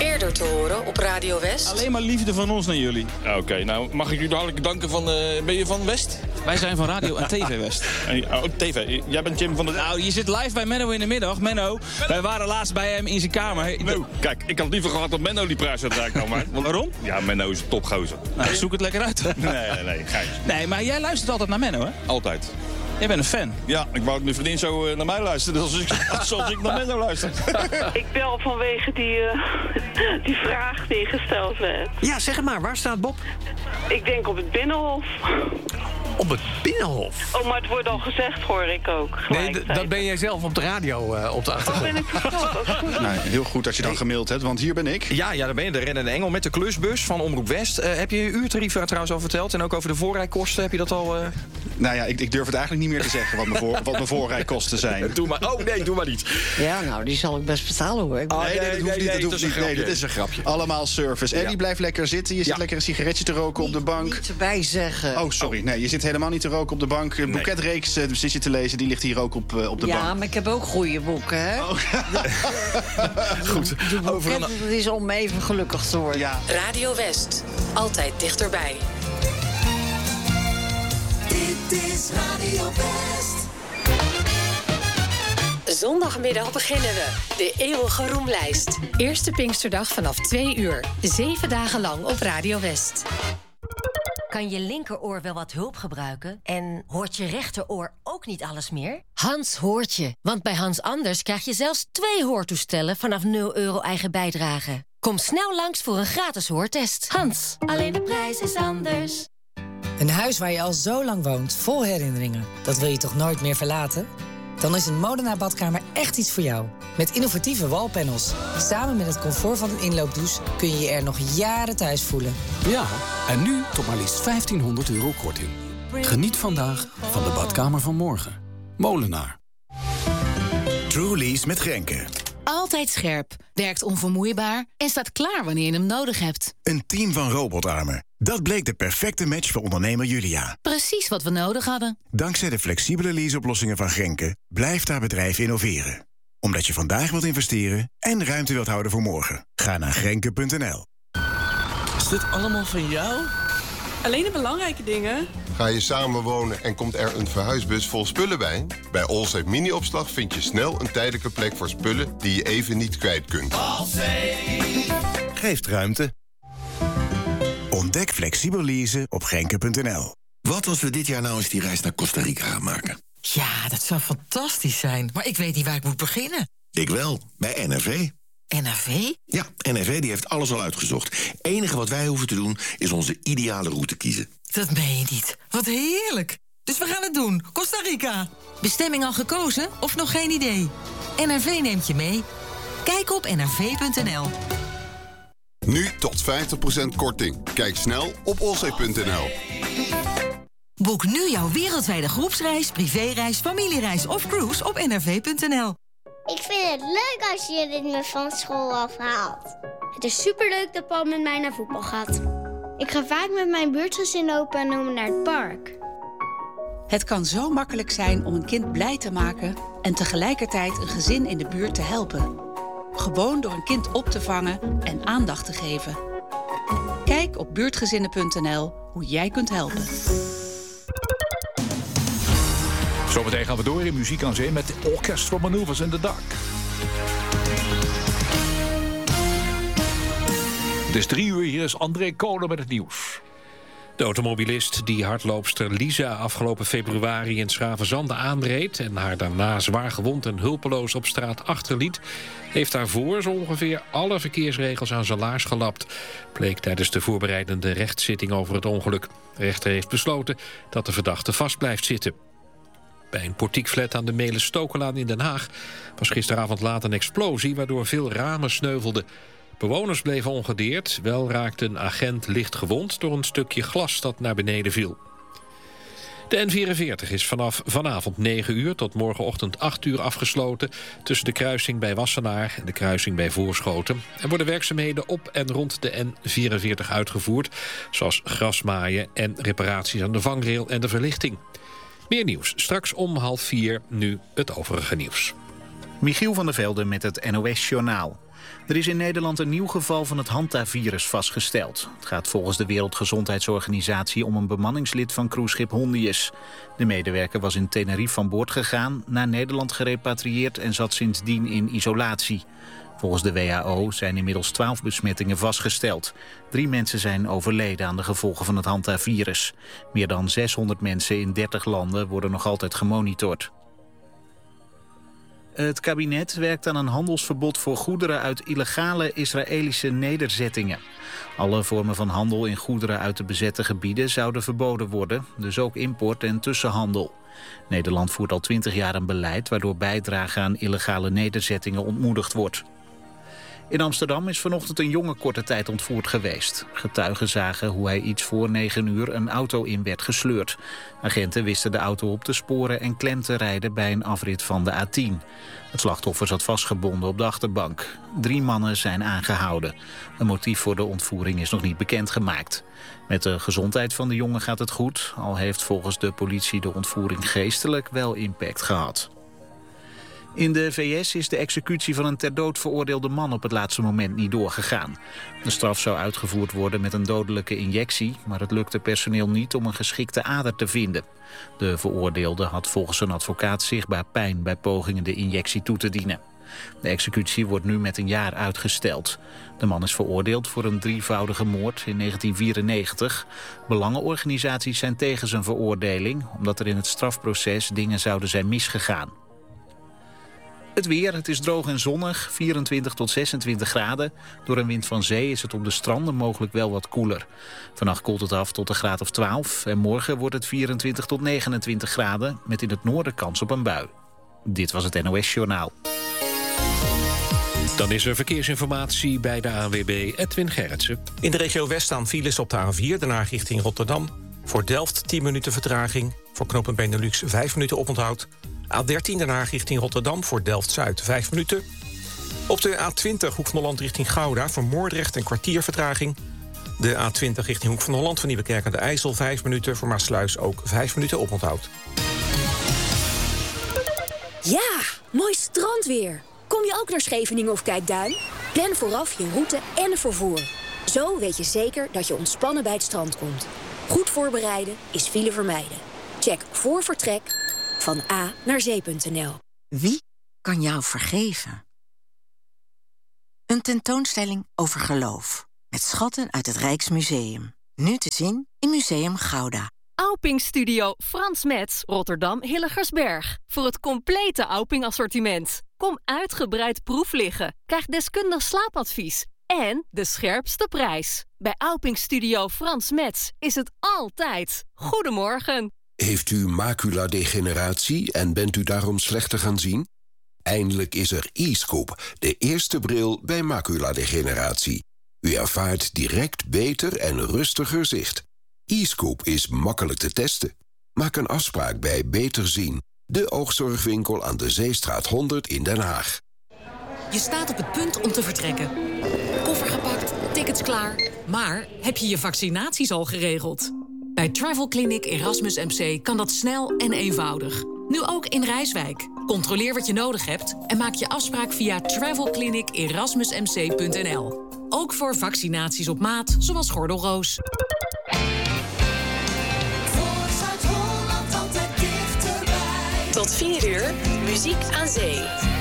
Eerder te horen op Radio West. Alleen maar liefde van ons naar jullie. Oké, nou mag ik u hartelijk danken van... ben je van West? Wij zijn van Radio en TV West. Oh, TV. Jij bent Jim van de... Nou, je zit live bij Menno in de middag. Menno, wij waren laatst bij hem in zijn kamer. Nou, kijk, ik had liever gehad dat Menno die prijs zou draaien. Maar waarom? Ja, Menno is een topgozer. Nou, zoek het lekker uit. Nee, geit. Nee, maar jij luistert altijd naar Menno, hè? Altijd. Jij bent een fan. Ja, ik wou dat mijn vriendin zo naar mij luisterde zoals ik naar Menno luister. Ik bel vanwege die vraag die gesteld werd. Ja, zeg het maar. Waar staat Bob? Ik denk op het Binnenhof. Op het Binnenhof? Oh, maar het wordt al gezegd, hoor ik ook. Nee, dat ben jij zelf op de radio op de achtergrond. Oh, ben ik verstopt? Nou, heel goed als je dan gemaild hebt, want hier ben ik. Ja, daar ben je, de rennende engel met de klusbus van Omroep West. Heb je je uurtarief trouwens al verteld? En ook over de voorrijkosten, heb je dat al... Nou ja, ik durf het eigenlijk niet meer te zeggen wat mijn voorrijkosten zijn. Doe maar. Oh nee, doe maar niet. Ja, nou, die zal ik best betalen, hoor. Nee, dat hoeft niet. Dat hoeft niet. Nee, dit is een grapje. Allemaal service. Eddie blijft lekker zitten. Je zit lekker een sigaretje te roken op de bank. Niet erbij zeggen. Oh, sorry. Nee, je zit helemaal niet te roken op de bank. Een boeketreeks zit je te lezen. Die ligt hier ook op de bank. Ja, maar ik heb ook goede boeken, hè? Oh. Goed. De boeket, dat is om even gelukkig te worden. Ja. Radio West. Altijd dichterbij. Dit is Radio West. Zondagmiddag beginnen we. De eeuwige roemlijst. Eerste Pinksterdag vanaf 2 uur. 7 dagen lang op Radio West. Kan je linkeroor wel wat hulp gebruiken? En hoort je rechteroor ook niet alles meer? Hans hoort je. Want bij Hans Anders krijg je zelfs 2 hoortoestellen vanaf €0 eigen bijdrage. Kom snel langs voor een gratis hoortest. Hans, alleen de prijs is anders. Een huis waar je al zo lang woont, vol herinneringen. Dat wil je toch nooit meer verlaten? Dan is een Molenaar badkamer echt iets voor jou. Met innovatieve wallpanels. Samen met het comfort van een inloopdouche kun je je er nog jaren thuis voelen. Ja, en nu tot maar liefst €1500 korting. Geniet vandaag van de badkamer van morgen. Molenaar. Truly's met Grenke. Altijd scherp, werkt onvermoeibaar en staat klaar wanneer je hem nodig hebt. Een team van robotarmen. Dat bleek de perfecte match voor ondernemer Julia. Precies wat we nodig hadden. Dankzij de flexibele leaseoplossingen van Grenke blijft haar bedrijf innoveren. Omdat je vandaag wilt investeren en ruimte wilt houden voor morgen. Ga naar grenke.nl. Is dit allemaal van jou? Alleen de belangrijke dingen. Ga je samenwonen en komt er een verhuisbus vol spullen bij? Bij Allsafe Mini-opslag vind je snel een tijdelijke plek voor spullen die je even niet kwijt kunt. Geeft ruimte. Ontdek flexibel leasen op grenke.nl. Wat als we dit jaar nou eens die reis naar Costa Rica gaan maken? Ja, dat zou fantastisch zijn. Maar ik weet niet waar ik moet beginnen. Ik wel, bij NRV. NRV? Ja, NRV die heeft alles al uitgezocht. Enige wat wij hoeven te doen is onze ideale route kiezen. Dat meen je niet. Wat heerlijk. Dus we gaan het doen. Costa Rica. Bestemming al gekozen of nog geen idee? NRV neemt je mee. Kijk op nrv.nl. Nu tot 50% korting. Kijk snel op allsafe.nl. Boek nu jouw wereldwijde groepsreis, privéreis, familiereis of cruise op nrv.nl. Ik vind het leuk als je dit me van school afhaalt. Het is superleuk dat Paul met mij naar voetbal gaat. Ik ga vaak met mijn buurtgezin opa en oma naar het park. Het kan zo makkelijk zijn om een kind blij te maken en tegelijkertijd een gezin in de buurt te helpen. Gewoon door een kind op te vangen en aandacht te geven. Kijk op buurtgezinnen.nl hoe jij kunt helpen. Zometeen gaan we door in Muziek aan Zee met Orchestral Maneuvers in the Dark. Het is 3 uur, hier is André Kolen met het nieuws. De automobilist die hardloopster Lisa afgelopen februari in 's-Gravenzande aanreed en haar daarna zwaar gewond en hulpeloos op straat achterliet, heeft daarvoor zo ongeveer alle verkeersregels aan zijn laars gelapt, bleek tijdens de voorbereidende rechtszitting over het ongeluk. De rechter heeft besloten dat de verdachte vast blijft zitten. Bij een portiekflat aan de Meelen-Stokelaan in Den Haag was gisteravond laat een explosie waardoor veel ramen sneuvelden. Bewoners bleven ongedeerd, wel raakte een agent licht gewond door een stukje glas dat naar beneden viel. De N44 is vanaf vanavond 9 uur tot morgenochtend 8 uur afgesloten tussen de kruising bij Wassenaar en de kruising bij Voorschoten. Er worden werkzaamheden op en rond de N44 uitgevoerd, zoals grasmaaien en reparaties aan de vangrail en de verlichting. Meer nieuws, straks om 3:30, nu het overige nieuws. Michiel van der Velde met het NOS-journaal. Er is in Nederland een nieuw geval van het hantavirus vastgesteld. Het gaat volgens de Wereldgezondheidsorganisatie om een bemanningslid van cruiseschip Hondius. De medewerker was in Tenerife van boord gegaan, naar Nederland gerepatrieerd en zat sindsdien in isolatie. Volgens de WHO zijn inmiddels 12 besmettingen vastgesteld. 3 mensen zijn overleden aan de gevolgen van het hantavirus. Meer dan 600 mensen in 30 landen worden nog altijd gemonitord. Het kabinet werkt aan een handelsverbod voor goederen uit illegale Israëlische nederzettingen. Alle vormen van handel in goederen uit de bezette gebieden zouden verboden worden, dus ook import en tussenhandel. Nederland voert al 20 jaar een beleid waardoor bijdrage aan illegale nederzettingen ontmoedigd wordt. In Amsterdam is vanochtend een jongen korte tijd ontvoerd geweest. Getuigen zagen hoe hij iets voor 9 uur een auto in werd gesleurd. Agenten wisten de auto op te sporen en klem te rijden bij een afrit van de A10. Het slachtoffer zat vastgebonden op de achterbank. 3 mannen zijn aangehouden. Een motief voor de ontvoering is nog niet bekendgemaakt. Met de gezondheid van de jongen gaat het goed, al heeft volgens de politie de ontvoering geestelijk wel impact gehad. In de VS is de executie van een ter dood veroordeelde man op het laatste moment niet doorgegaan. De straf zou uitgevoerd worden met een dodelijke injectie, maar het lukte personeel niet om een geschikte ader te vinden. De veroordeelde had volgens zijn advocaat zichtbaar pijn bij pogingen de injectie toe te dienen. De executie wordt nu met een jaar uitgesteld. De man is veroordeeld voor een 3-voudige moord in 1994. Belangenorganisaties zijn tegen zijn veroordeling, omdat er in het strafproces dingen zouden zijn misgegaan. Het weer, het is droog en zonnig, 24 tot 26 graden. Door een wind van zee is het op de stranden mogelijk wel wat koeler. Vannacht koelt het af tot een graad of 12 en morgen wordt het 24 tot 29 graden... met in het noorden kans op een bui. Dit was het NOS Journaal. Dan is er verkeersinformatie bij de ANWB Edwin Gerritsen. In de regio West staan files op de A4, daarna richting Rotterdam. Voor Delft 10 minuten vertraging. Voor knooppunt Benelux 5 minuten oponthoud. A13 daarna richting Rotterdam voor Delft-Zuid 5 minuten. Op de A20 Hoek van Holland richting Gouda voor Moordrecht een kwartier vertraging. De A20 richting Hoek van Holland van Nieuwekerk aan de IJssel 5 minuten. Voor Maassluis ook 5 minuten oponthoud. Ja, mooi strandweer. Kom je ook naar Scheveningen of Kijkduin? Plan vooraf je route en vervoer. Zo weet je zeker dat je ontspannen bij het strand komt. Goed voorbereiden is file vermijden. Check voor vertrek van A naar zee.nl. Wie kan jou vergeven? Een tentoonstelling over geloof. Met schatten uit het Rijksmuseum. Nu te zien in Museum Gouda. Auping Studio Frans Metz, Rotterdam Hilligersberg. Voor het complete Auping assortiment. Kom uitgebreid proef liggen. Krijg deskundig slaapadvies. En de scherpste prijs. Bij Auping Studio Frans Metz is het altijd. Goedemorgen. Heeft u maculadegeneratie en bent u daarom slechter gaan zien? Eindelijk is er e-Scoop, de eerste bril bij maculadegeneratie. U ervaart direct beter en rustiger zicht. e-Scoop is makkelijk te testen. Maak een afspraak bij Beter Zien, de oogzorgwinkel aan de Zeestraat 100 in Den Haag. Je staat op het punt om te vertrekken. Koffer gepakt, tickets klaar. Maar heb je je vaccinaties al geregeld? Bij Travel Clinic Erasmus MC kan dat snel en eenvoudig. Nu ook in Rijswijk. Controleer wat je nodig hebt en maak je afspraak via travelclinicerasmusmc.nl. Ook voor vaccinaties op maat, zoals gordelroos. Tot 4 uur, muziek aan zee.